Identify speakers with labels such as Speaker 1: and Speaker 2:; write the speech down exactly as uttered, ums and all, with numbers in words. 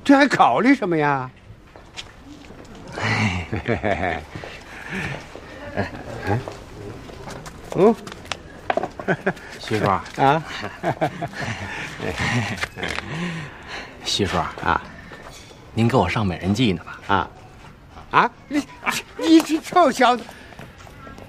Speaker 1: 这还考虑什么呀？
Speaker 2: 哎，
Speaker 1: 嗯，嗯，
Speaker 2: 徐叔
Speaker 1: 啊，
Speaker 2: 徐叔
Speaker 1: 啊，
Speaker 2: 您给我上美人计呢吧？
Speaker 1: 啊，啊，你你这臭小子，